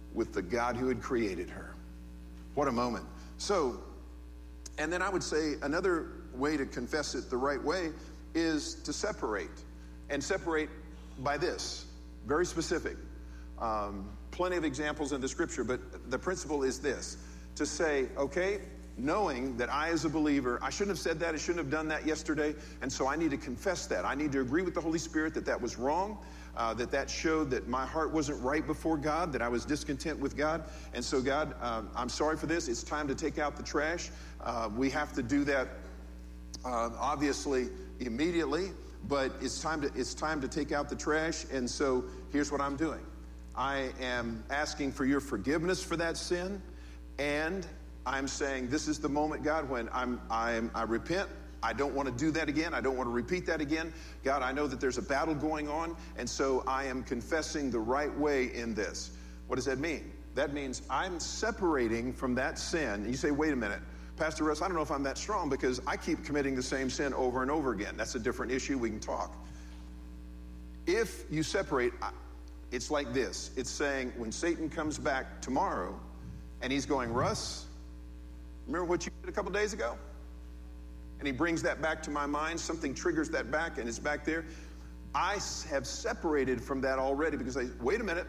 with the God who had created her. What a moment. So, and then I would say another way to confess it the right way is to separate. And separate by this, very specific. Plenty of examples in the scripture, but the principle is this. To say, okay, knowing that I as a believer, I shouldn't have said that, I shouldn't have done that yesterday, and so I need to confess that. I need to agree with the Holy Spirit that that was wrong, that showed that my heart wasn't right before God, that I was discontent with God. And so God, I'm sorry for this. It's time to take out the trash. We have to do that obviously immediately, but it's time to take out the trash. And so here's what I'm doing. I am asking for your forgiveness for that sin, and I'm saying this is the moment, God, when I repent. I don't want to do that again. I don't want to repeat that again. God, I know that there's a battle going on, and so I am confessing the right way in this. What does that mean? That means I'm separating from that sin. And you say, wait a minute, Pastor Russ, I don't know if I'm that strong because I keep committing the same sin over and over again. That's a different issue. We can talk. If you separate, it's like this. It's saying when Satan comes back tomorrow and he's going, Russ, remember what you did a couple days ago? And he brings that back to my mind. Something triggers that back and it's back there. I have separated from that already because wait a minute.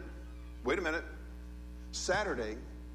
Saturday,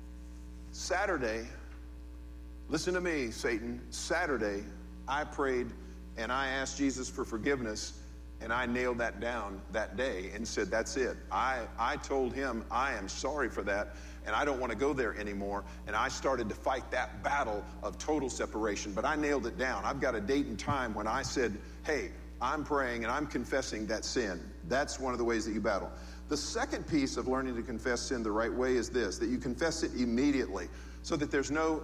listen to me, Satan. Saturday, I prayed and I asked Jesus for forgiveness, and I nailed that down that day and said, that's it. I told him I am sorry for that, and I don't want to go there anymore. And I started to fight that battle of total separation, but I nailed it down. I've got a date and time when I said, hey, I'm praying and I'm confessing that sin. That's one of the ways that you battle. The second piece of learning to confess sin the right way is this, that you confess it immediately so that there's no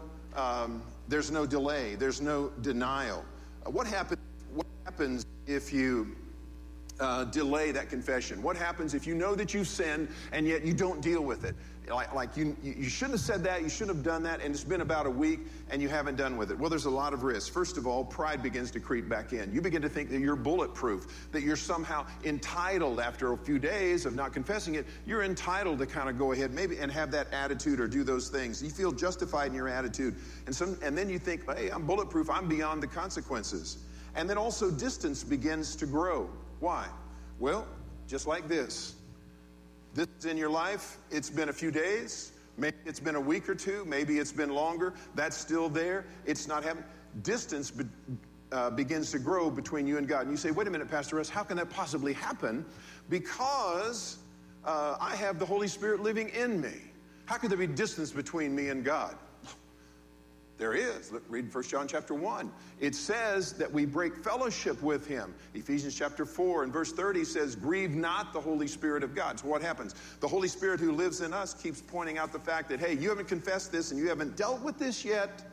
delay, there's no denial. What happens if you delay that confession? What happens if you know that you've sinned and yet you don't deal with it? Like you shouldn't have said that, you shouldn't have done that, and it's been about a week and you haven't done with it. Well, there's a lot of risks. First of all, pride begins to creep back in. You begin to think that you're bulletproof, that you're somehow entitled after a few days of not confessing it. You're entitled to kind of go ahead maybe and have that attitude or do those things. You feel justified in your attitude. And then you think, hey, I'm bulletproof, I'm beyond the consequences. And then also distance begins to grow. Why? Well, just like this. This is in your life. It's been a few days. Maybe it's been a week or two. Maybe it's been longer. That's still there. It's not happening. Distance begins to grow between you and God. And you say, wait a minute, Pastor Russ, how can that possibly happen? Because I have the Holy Spirit living in me. How could there be distance between me and God? There is. Look, read 1 John chapter 1. It says that we break fellowship with him. Ephesians chapter 4 and verse 30 says, grieve not the Holy Spirit of God. So what happens? The Holy Spirit who lives in us keeps pointing out the fact that, hey, you haven't confessed this and you haven't dealt with this yet.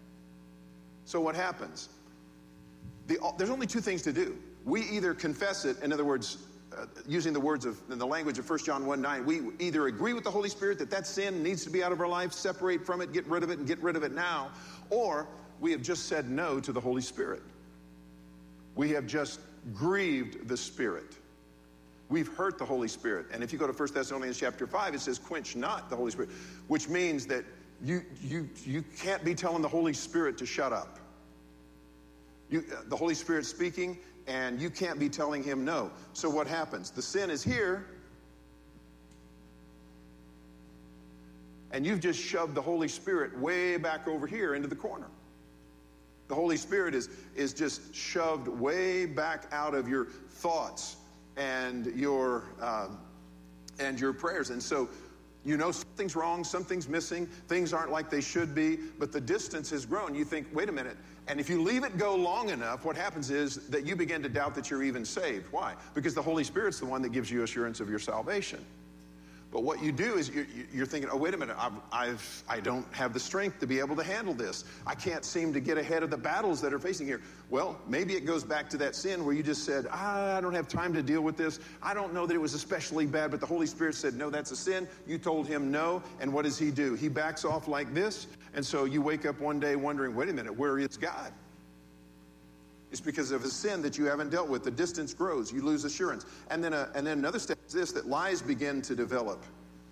So what happens? There's only two things to do. We either confess it, in other words, using the words of in the language of 1 John 1:9, we either agree with the Holy Spirit that sin needs to be out of our life, separate from it, get rid of it, and get rid of it now, or we have just said no to the Holy Spirit. We have just grieved the Spirit. We've hurt the Holy Spirit. And if you go to 1 Thessalonians chapter 5, it says, quench not the Holy Spirit, which means that you can't be telling the Holy Spirit to shut up. The Holy Spirit's speaking, and you can't be telling him no. So what happens? The sin is here, and you've just shoved the Holy Spirit way back over here into the corner. The Holy Spirit is just shoved way back out of your thoughts and your prayers. And so you know something's wrong, something's missing, things aren't like they should be, but the distance has grown. You think, wait a minute. And if you leave it go long enough, what happens is that you begin to doubt that you're even saved. Why? Because the Holy Spirit's the one that gives you assurance of your salvation. But what you do is you're thinking, oh, wait a minute, I don't have the strength to be able to handle this. I can't seem to get ahead of the battles that are facing here. Well, maybe it goes back to that sin where you just said, I don't have time to deal with this. I don't know that it was especially bad, but the Holy Spirit said, no, that's a sin. You told him no, and what does he do? He backs off like this, and so you wake up one day wondering, wait a minute, where is God? It's because of a sin that you haven't dealt with. The distance grows. You lose assurance. And then another step is this, that lies begin to develop.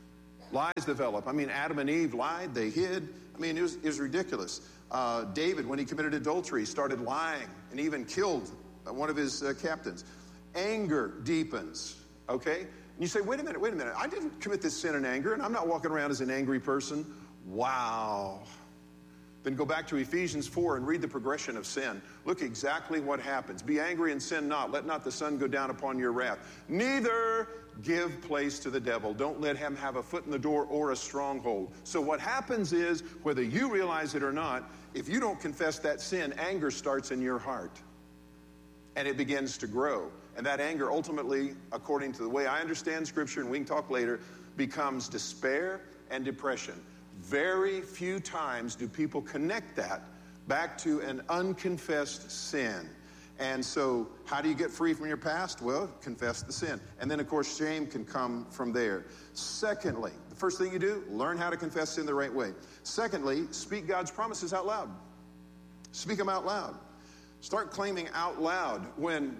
Lies develop. I mean, Adam and Eve lied, they hid. I mean, it was ridiculous. David, when he committed adultery, started lying and even killed one of his captains. Anger deepens, okay? And you say, wait a minute. I didn't commit this sin in anger, and I'm not walking around as an angry person. Wow. Then go back to Ephesians 4 and read the progression of sin. Look exactly what happens. Be angry and sin not. Let not the sun go down upon your wrath. Neither give place to the devil. Don't let him have a foot in the door or a stronghold. So what happens is, whether you realize it or not, if you don't confess that sin, anger starts in your heart. And it begins to grow. And that anger ultimately, according to the way I understand Scripture, and we can talk later, becomes despair and depression. Very few times do people connect that back to an unconfessed sin. And so, how do you get free from your past? Well, confess the sin. And then, of course, shame can come from there. Secondly, the first thing you do, learn how to confess sin the right way. Secondly, speak God's promises out loud. Speak them out loud. Start claiming out loud when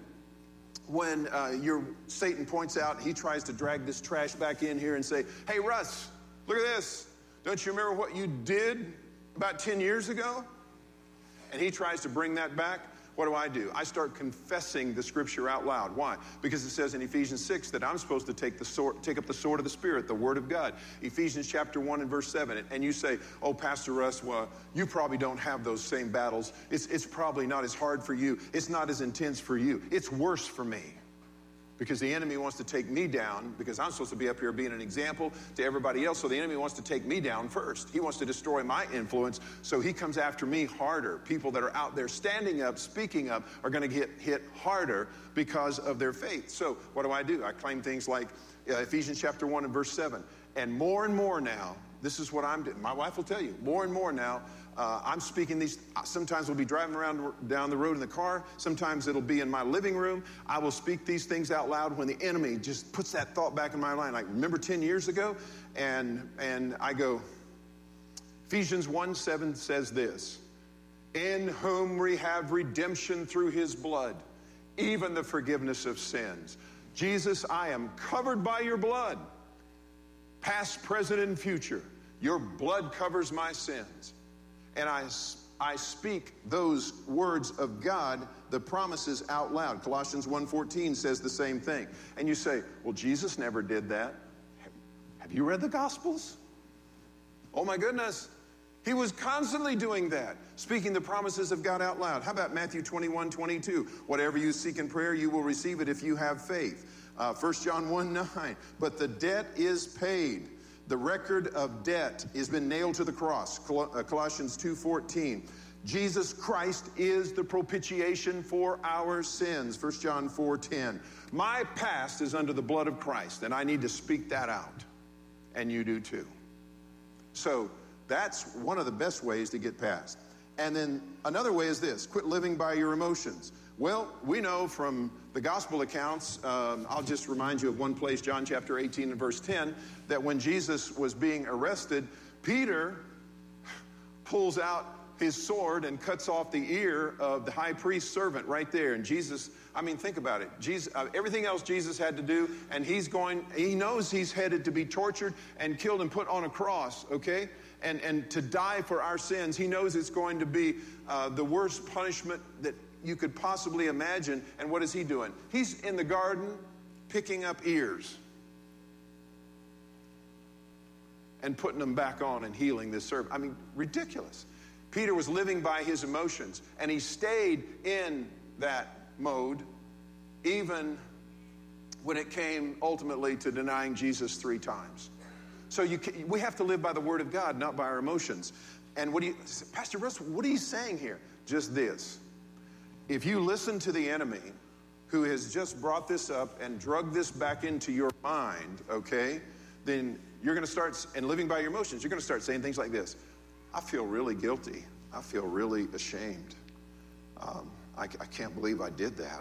Satan points out, he tries to drag this trash back in here and say, hey, Russ, look at this. Don't you remember what you did about 10 years ago? And he tries to bring that back. What do? I start confessing the Scripture out loud. Why? Because it says in Ephesians 6 that I'm supposed to take up the sword of the Spirit, the Word of God. Ephesians chapter 1 and verse 7. And you say, oh, Pastor Russ, well, you probably don't have those same battles. It's probably not as hard for you. It's not as intense for you. It's worse for me. Because the enemy wants to take me down, because I'm supposed to be up here being an example to everybody else. So the enemy wants to take me down first. He wants to destroy my influence. So he comes after me harder. People that are out there standing up, speaking up, are going to get hit harder because of their faith. So what do? I claim things like Ephesians chapter 1 and verse 7. And more now, this is what I'm doing. My wife will tell you, more and more now, I'm speaking these. Sometimes we'll be driving around down the road in the car. Sometimes it'll be in my living room. I will speak these things out loud when the enemy just puts that thought back in my mind. Like, remember 10 years ago? And I go, Ephesians 1:7 says this, in whom we have redemption through his blood, even the forgiveness of sins. Jesus, I am covered by your blood, past, present, and future. Your blood covers my sins. And I speak those words of God, the promises, out loud. Colossians 1:14 says the same thing. And you say, well, Jesus never did that. Have you read the Gospels? Oh, my goodness. He was constantly doing that, speaking the promises of God out loud. How about Matthew 21:22? Whatever you seek in prayer, you will receive it if you have faith. 1 John 1:9. But the debt is paid. The record of debt has been nailed to the cross. Colossians 2:14. Jesus Christ is the propitiation for our sins. 1 John 4:10. My past is under the blood of Christ, and I need to speak that out. And you do too. So that's one of the best ways to get past. And then another way is this: quit living by your emotions. Well, we know from the gospel accounts, I'll just remind you of one place, John chapter 18 and verse 10, that when Jesus was being arrested, Peter pulls out his sword and cuts off the ear of the high priest's servant right there. And Jesus, I mean, think about it. Jesus, everything else Jesus had to do, and he knows he's headed to be tortured and killed and put on a cross, okay? And to die for our sins. He knows it's going to be the worst punishment that you could possibly imagine. And what is he doing? He's in the garden picking up ears and putting them back on and healing this servant. I mean, ridiculous. Peter was living by his emotions, and he stayed in that mode even when it came ultimately to denying Jesus 3 times. So we have to live by the Word of God, not by our emotions. And Pastor Russ, what are you saying here? Just this. If you listen to the enemy who has just brought this up and drugged this back into your mind, okay, then you're going to start, and living by your emotions, you're going to start saying things like this. I feel really guilty. I feel really ashamed. I can't believe I did that.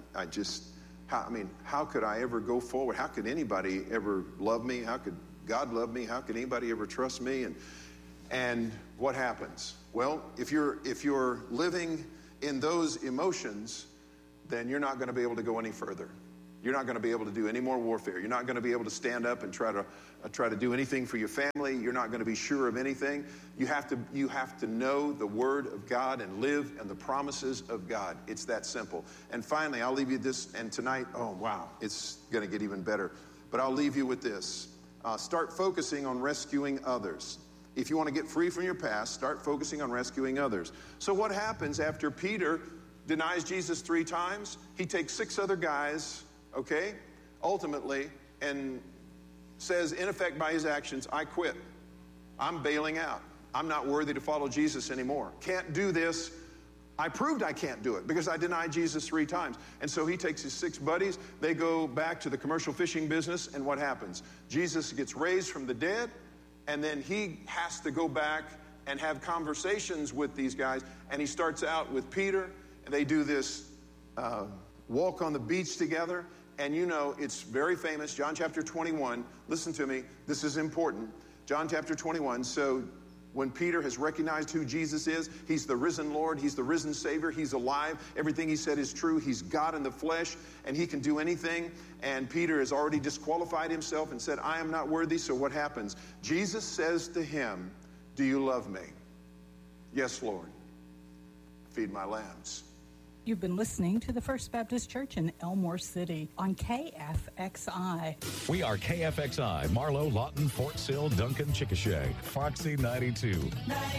How could I ever go forward? How could anybody ever love me? How could God love me? How could anybody ever trust me? And what happens? Well, if you're living in those emotions, then you're not going to be able to go any further. You're not going to be able to do any more warfare. You're not going to be able to stand up and try to do anything for your family. You're not going to be sure of anything. You have to know the Word of God and live in the promises of God. It's that simple. And finally, I'll leave you this. And tonight, oh wow, it's going to get even better. But I'll leave you with this. Start focusing on rescuing others. If you want to get free from your past, start focusing on rescuing others. So what happens after Peter denies Jesus 3 times? He takes 6 other guys, okay, ultimately, and says, in effect, by his actions, I quit. I'm bailing out. I'm not worthy to follow Jesus anymore. Can't do this. I proved I can't do it because I denied Jesus 3 times. And so he takes his 6 buddies. They go back to the commercial fishing business, and what happens? Jesus gets raised from the dead, and then he has to go back and have conversations with these guys. And he starts out with Peter, and they do this walk on the beach together. And you know, it's very famous. John chapter 21. Listen to me. This is important. John chapter 21. So when Peter has recognized who Jesus is, he's the risen Lord, he's the risen Savior, he's alive. Everything he said is true. He's God in the flesh, and he can do anything. And Peter has already disqualified himself and said, I am not worthy. So what happens? Jesus says to him, do you love me? Yes, Lord. Feed my lambs. You've been listening to the First Baptist Church in Elmore City on KFXI. We are KFXI, Marlow, Lawton, Fort Sill, Duncan, Chickasha, Foxy 92.